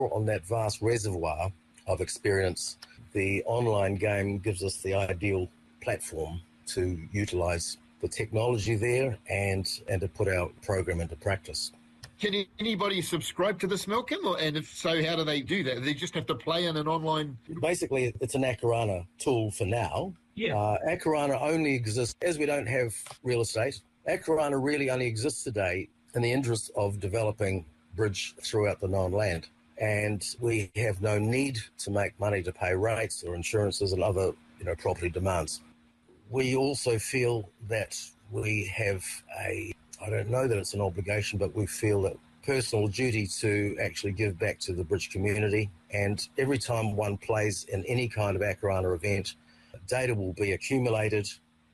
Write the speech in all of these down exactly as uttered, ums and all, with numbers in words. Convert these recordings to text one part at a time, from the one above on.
on that vast reservoir of experience, the online game gives us the ideal platform to utilise the technology there and, and to put our program into practice. Can anybody subscribe to this, Malcolm? Or, and if so, how do they do that? They just have to play in an online... Basically, it's an Akarana tool for now. Yeah. Uh, Akarana only exists, as we don't have real estate, Akarana really only exists today in the interest of developing bridge throughout the known land. And we have no need to make money to pay rates or insurances and other, you know, property demands. We also feel that we have a, I don't know that it's an obligation, but we feel that personal duty to actually give back to the bridge community. And every time one plays in any kind of Akarana event, data will be accumulated.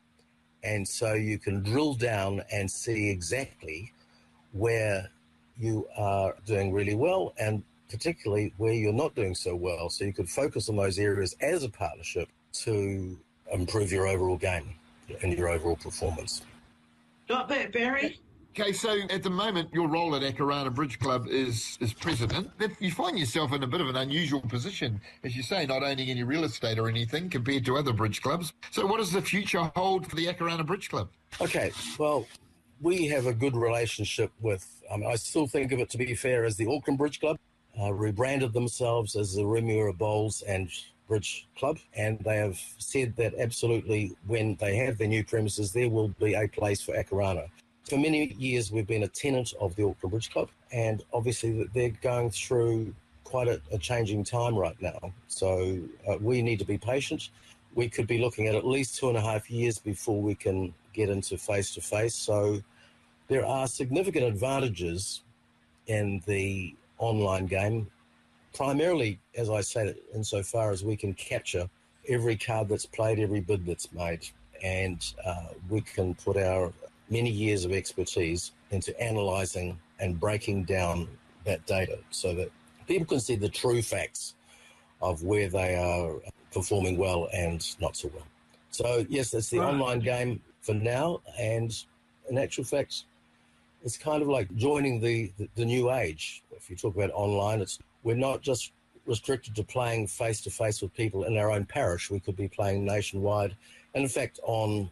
And so you can drill down and see exactly where you are doing really well and particularly where you're not doing so well. So you could focus on those areas as a partnership to improve your overall game and your overall performance. Got that, Barry? Okay, so at the moment, your role at Akarana Bridge Club is is president. You find yourself in a bit of an unusual position, as you say, not owning any real estate or anything compared to other bridge clubs. So what does the future hold for the Akarana Bridge Club? Okay, well, we have a good relationship with, I mean, I still think of it, to be fair, as the Auckland Bridge Club. Uh, rebranded themselves as the Remuera Bowls and Bridge Club, and they have said that absolutely when they have their new premises, there will be a place for Akarana. For many years, we've been a tenant of the Auckland Bridge Club, and obviously they're going through quite a, a changing time right now. So uh, we need to be patient. We could be looking at at least two and a half years before we can get into face-to-face. So there are significant advantages in the online game, primarily, as I said, insofar as we can capture every card that's played, every bid that's made, and uh, we can put our many years of expertise into analysing and breaking down that data so that people can see the true facts of where they are performing well and not so well. So, yes, it's the right. online game for now, and in actual fact, it's kind of like joining the, the, the new age. If you talk about online, it's we're not just restricted to playing face-to-face with people in our own parish. We could be playing nationwide. And in fact, on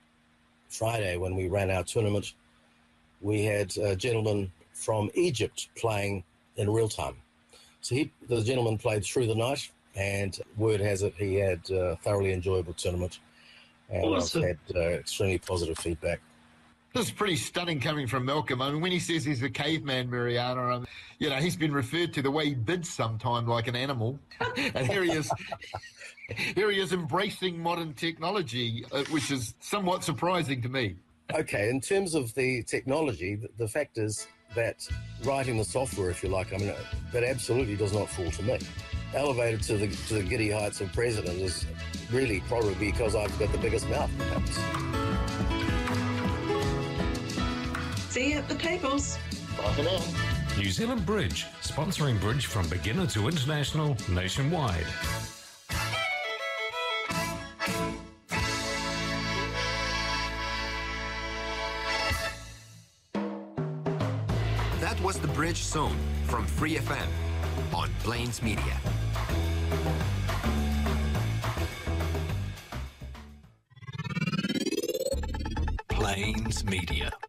Friday, when we ran our tournament, we had a gentleman from Egypt playing in real time. So he, the gentleman played through the night, and word has it he had a thoroughly enjoyable tournament. And awesome. I've had uh, extremely positive feedback. This is pretty stunning coming from Malcolm. I mean, when he says he's a caveman, Mariana, um, you know, he's been referred to the way he bids sometime like an animal. And here he is, here he is embracing modern technology, uh, which is somewhat surprising to me. Okay, in terms of the technology, the, the fact is that writing the software, if you like, I mean, that absolutely does not fall to me. Elevated to the to the giddy heights of president is really probably because I've got the biggest mouth, perhaps. See you at the tables. Bye for now. New Zealand Bridge, sponsoring bridge from beginner to international nationwide. That was the Bridge Zone from Free F M on Plains Media. Plains Media.